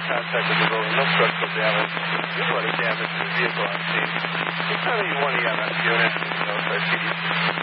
contact with the building, no structural damage. Just what damage to the vehicle on scene. Just tell me one EMS unit, you know, so I see